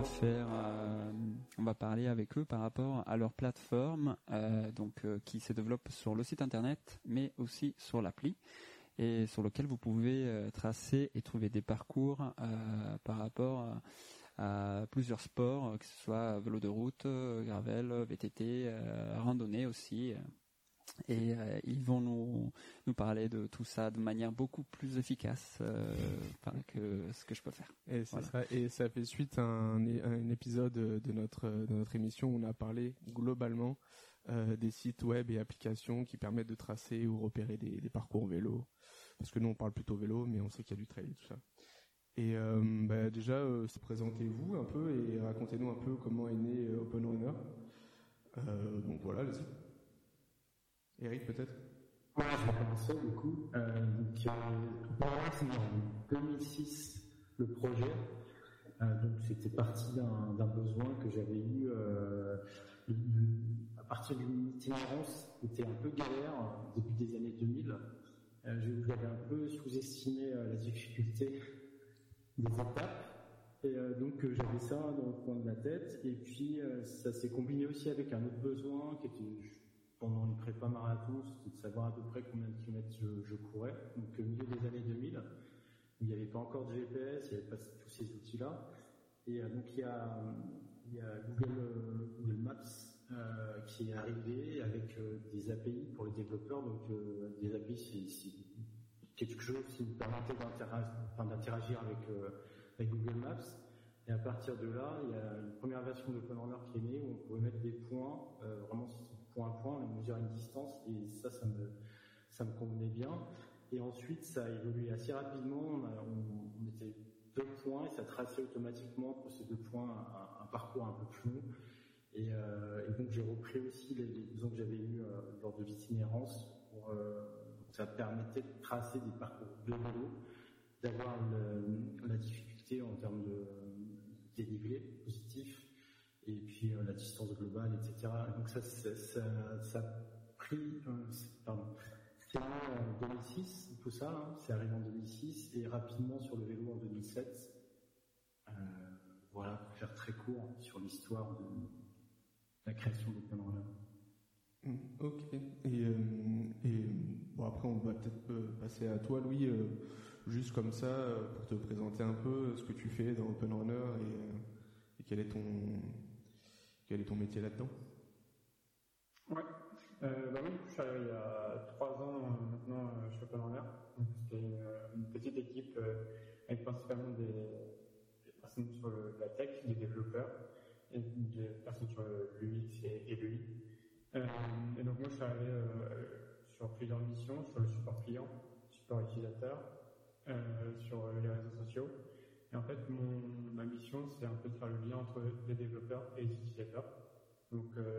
on va parler avec eux par rapport à leur plateforme, qui se développe sur le site internet, mais aussi sur l'appli, et sur lequel vous pouvez tracer et trouver des parcours par rapport à plusieurs sports, que ce soit vélo de route, gravel, VTT, randonnée aussi. Et ils vont nous parler de tout ça de manière beaucoup plus efficace que ce que je peux faire. Et ça fait suite à un épisode de notre émission où on a parlé globalement des sites web et applications qui permettent de tracer ou repérer des parcours vélo. Parce que nous on parle plutôt vélo, mais on sait qu'il y a du trail et tout ça. Et déjà, présentez-vous un peu et racontez-nous un peu comment est né Open Runner. Donc voilà, allez-y. Eric, peut-être? Ouais, je vais commencer du coup. Open Runner, c'est en 2006 le projet. Donc c'était parti d'un besoin que j'avais eu à partir d'une itinérance qui était un peu galère début des années 2000. J'avais un peu sous-estimé la difficulté des étapes, et donc j'avais ça dans le coin de la tête, et puis ça s'est combiné aussi avec un autre besoin qui était pendant une prépa marathon, c'était de savoir à peu près combien de kilomètres je courais, donc au milieu des années 2000, il n'y avait pas encore de GPS, il n'y avait pas tous ces outils-là, et donc il y a Google Maps qui est arrivé avec des API pour les développeurs, donc des API c'est quelque chose qui nous permettait d'interagir avec Google Maps. Et à partir de là, il y a une première version d'Open Runner qui est née où on pouvait mettre des points, vraiment point à point, on mesurait une distance, et ça me convenait bien. Et ensuite, ça a évolué assez rapidement. On mettait 2 points et ça traçait automatiquement entre ces 2 points un parcours un peu plus long. Et donc j'ai repris aussi les besoins que j'avais eus lors de l'itinérance. Ça permettait de tracer des parcours de vélo, d'avoir la difficulté en termes de dénivelé positif, et puis la distance globale, etc. Donc ça a pris, c'est en 2006, tout ça, hein, c'est arrivé en 2006, et rapidement sur le vélo en 2007. Voilà, pour faire très court sur l'histoire de la création d'Open Runner. Ok. Et bon, après on va peut-être passer à toi, Louis, juste comme ça, pour te présenter un peu ce que tu fais dans Open Runner et quel est ton métier là-dedans. Ouais. Oui, je suis arrivé il y a 3 ans maintenant chez Open Runner. Donc c'était une petite équipe avec principalement des personnes sur la tech, des développeurs, et des personnes sur l'UX et l'UI. Et donc moi je suis arrivé sur plusieurs missions, sur le support client, support utilisateur, sur les réseaux sociaux. Et en fait ma mission c'est un peu de faire le lien entre les développeurs et les utilisateurs. Donc